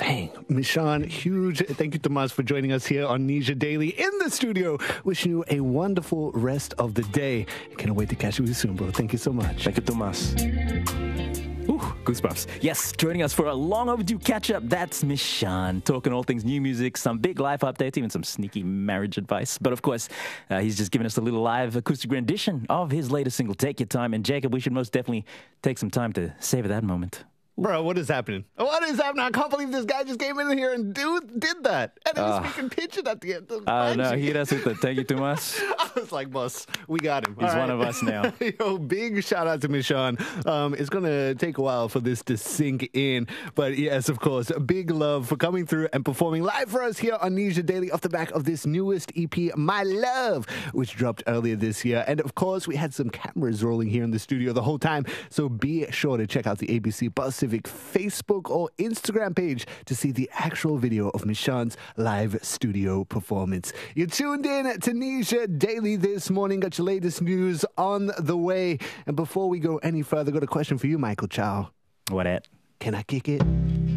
Dang. Mishan, huge thank you, Tomas, for joining us here on Nisha Daily in the studio. Wishing you a wonderful rest of the day. Can't wait to catch you soon, bro. Thank you so much. Thank you, Tomas. Ooh, goosebumps. Yes, joining us for a long overdue catch-up, that's Mishan, talking all things new music, some big life updates, even some sneaky marriage advice. But of course, he's just giving us a little live acoustic rendition of his latest single, Take Your Time. And Jacob, we should most definitely take some time to savor that moment. Bro, what is happening? What is happening? I can't believe this guy just came in here and did that. And then he's speaking pitching at the end. No, he doesn't take you too much. I was like, boss, we got him. He's one of us now. Yo, big shout out to Mishan. It's going to take a while for this to sink in. But yes, of course, big love for coming through and performing live for us here on Nisha Daily off the back of this newest EP, My Love, which dropped earlier this year. And of course, we had some cameras rolling here in the studio the whole time. So be sure to check out the ABC Buzz Civic Facebook or Instagram page to see the actual video of Mishan's live studio performance. You're tuned in to Nisha Daily this morning. Got your latest news on the way. And before we go any further, got a question for you, Michael Chow. What at? Can I kick it?